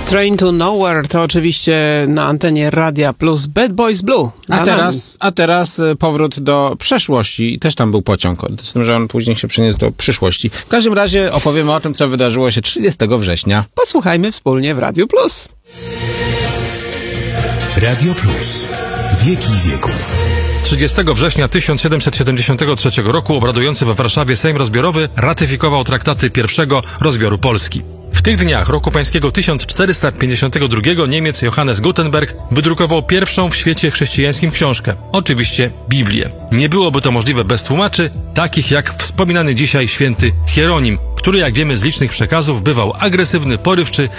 Train to Nowhere to oczywiście na antenie Radia Plus Bad Boys Blue. A teraz powrót do przeszłości. I też tam był pociąg, z tym, że on później się przeniósł do przyszłości. W każdym razie opowiemy o tym, co wydarzyło się 30 września. Posłuchajmy wspólnie w Radiu Plus. Radio Plus. Wieki wieków. 30 września 1773 roku obradujący we Warszawie Sejm Rozbiorowy ratyfikował traktaty pierwszego rozbioru Polski. W tych dniach roku pańskiego 1452 Niemiec Johannes Gutenberg wydrukował pierwszą w świecie chrześcijańskim książkę, oczywiście Biblię. Nie byłoby to możliwe bez tłumaczy, takich jak wspominany dzisiaj święty Hieronim, który, jak wiemy z licznych przekazów, bywał agresywny, porywczy